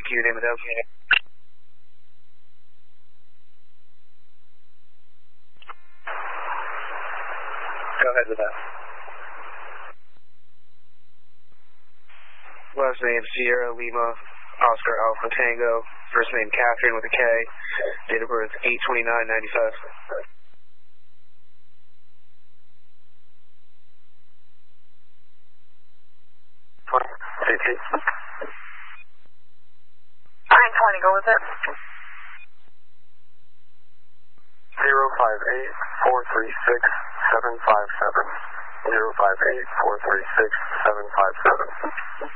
execute your name and designate. Go ahead with that. Last name Sierra Lima Oscar Alpha Tango. First name Catherine with a K. Date of birth 8/29/95. CT. Alright, 20, go with it. 058-436-757. 058-436-757.